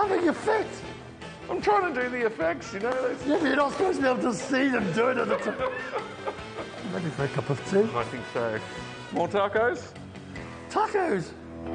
having a fit. I'm trying to do the effects, you know. Yeah, but you're not supposed to be able to see them doing it. Ready for a cup of tea? I think so. More tacos? Tacos.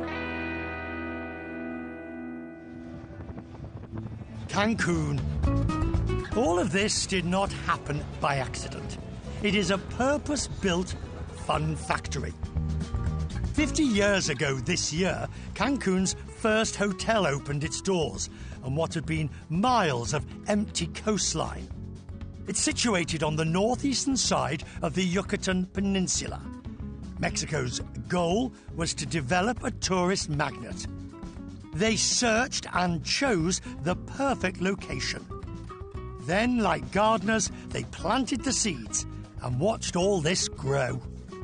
Cancun. All of this did not happen by accident. It is a purpose-built fun factory. 50 years ago this year, Cancun's first hotel opened its doors on what had been miles of empty coastline. It's situated on the northeastern side of the Yucatan Peninsula. Mexico's goal was to develop a tourist magnet. They searched and chose the perfect location. Then, like gardeners, they planted the seeds and watched all this grow.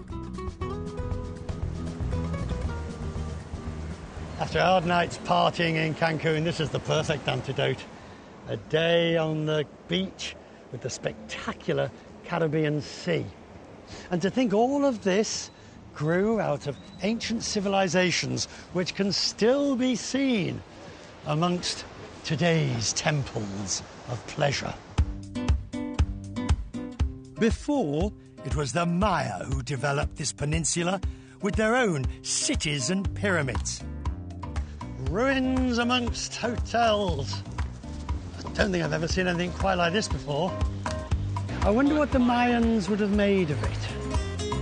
After a hard night's partying in Cancun, this is the perfect antidote. A day on the beach with the spectacular Caribbean Sea. And to think all of this grew out of ancient civilizations which can still be seen amongst today's temples of pleasure. Before, it was the Maya who developed this peninsula with their own cities and pyramids. Ruins amongst hotels. I don't think I've ever seen anything quite like this before. I wonder what the Mayans would have made of it.